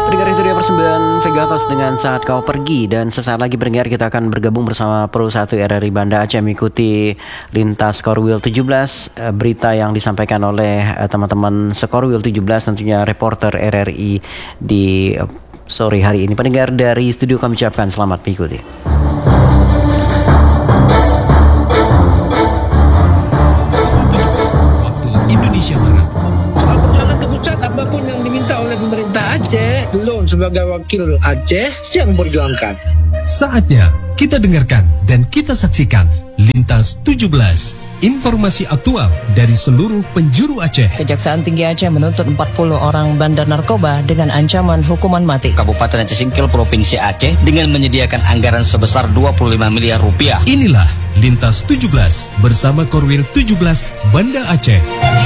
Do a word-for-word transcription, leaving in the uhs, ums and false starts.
Pendengar itu dia persembahan Vegatos dengan Saat Kau Pergi. Dan sesaat lagi pendengar kita akan bergabung bersama Pro satu R R I Banda Aceh mengikuti lintas Korwil tujuh belas. Berita yang disampaikan oleh teman-teman Sekorwil tujuh belas, tentunya reporter R R I di sore hari ini. Pendengar dari studio kami ucapkan selamat mengikuti. Waktu Indonesia Barat. Soal perjuangan ke pusat, apapun yang diminta oleh pemerintah Aceh, Lon sebagai wakil Aceh siap memperjuangkan. Saatnya kita dengarkan dan kita saksikan Lintas tujuh belas. Informasi aktual dari seluruh penjuru Aceh. Kejaksaan Tinggi Aceh menuntut empat puluh orang bandar narkoba dengan ancaman hukuman mati. Kabupaten Aceh Singkil Provinsi Aceh dengan menyediakan anggaran sebesar dua puluh lima miliar rupiah. Inilah Lintas tujuh belas bersama Korwil tujuh belas Banda Aceh.